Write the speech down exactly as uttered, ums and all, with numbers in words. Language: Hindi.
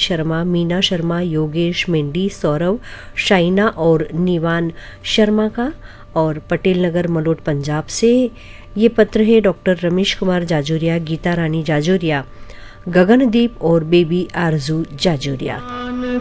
शर्मा, मीना शर्मा, योगेश मेंडी, सौरव, शाइना और निवान शर्मा का। और पटेल नगर मलोट पंजाब से ये पत्र है डॉक्टर रमेश कुमार जाजोरिया, गीता रानी जाजोरिया, गगनदीप और बेबी आरजू जाजोरिया।